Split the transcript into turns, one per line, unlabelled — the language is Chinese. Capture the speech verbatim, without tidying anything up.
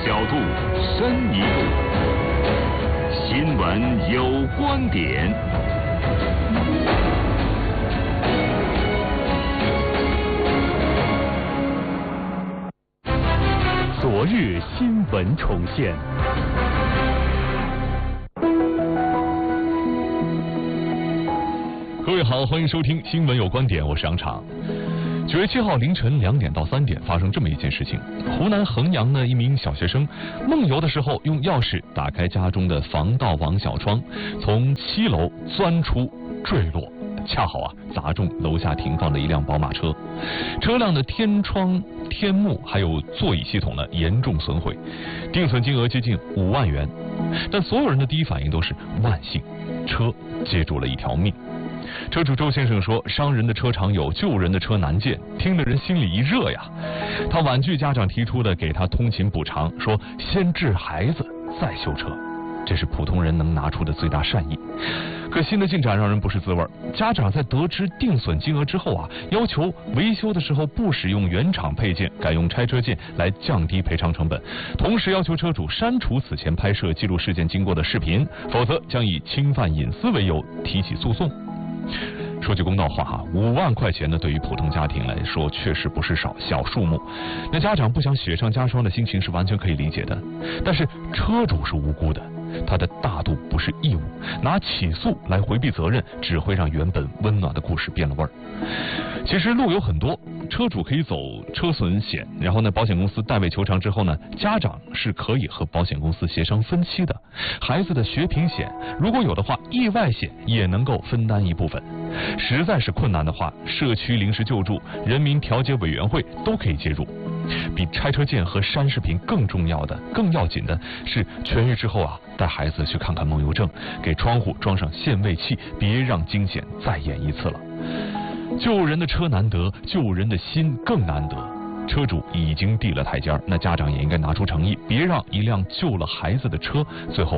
小度，深一度。新闻有观点。
昨日新闻重现。各位好，欢迎收听新闻有观点，我是杨昶。九月七号凌晨两点到三点发生这么一件事情：湖南衡阳的一名小学生梦游的时候，用钥匙打开家中的防盗网小窗，从七楼钻出坠落，恰好啊砸中楼下停放的一辆宝马车，车辆的天窗、天幕还有座椅系统呢严重损毁，定损金额接近五万元。但所有人的第一反应都是万幸，车接住了一条命。车主周先生说，伤人的车常有，救人的车难见，听得人心里一热呀。他婉拒家长提出的给他通勤补偿，说先治孩子再修车，这是普通人能拿出的最大善意。可新的进展让人不是滋味，家长在得知定损金额之后啊，要求维修的时候不使用原厂配件，改用拆车件来降低赔偿成本，同时要求车主删除此前拍摄记录事件经过的视频，否则将以侵犯隐私为由提起诉讼。说句公道话哈，五万块钱呢，对于普通家庭来说确实不是少小数目。那家长不想雪上加霜的心情是完全可以理解的，但是车主是无辜的，他的大度不是义务，拿起诉来回避责任，只会让原本温暖的故事变了味儿。其实路有很多，车主可以走车损险，然后呢，保险公司代位求偿之后呢，家长是可以和保险公司协商分期的。孩子的学平险，如果有的话，意外险也能够分担一部分。实在是困难的话，社区临时救助、人民调解委员会都可以介入。比拆车件和删视频更重要的、更要紧的是，痊愈之后啊，带孩子去看看梦游症，给窗户装上限位器，别让惊险再演一次了。救人的车难得，救人的心更难得。车主已经递了台阶，那家长也应该拿出诚意，别让一辆救了孩子的车最后